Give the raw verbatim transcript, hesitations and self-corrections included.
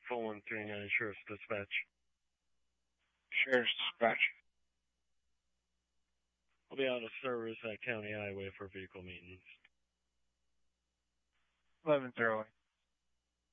four one three nine, Sheriff's Dispatch. Sheriff's Dispatch. I'll be out of service at County Highway for vehicle maintenance. eleven zero eight.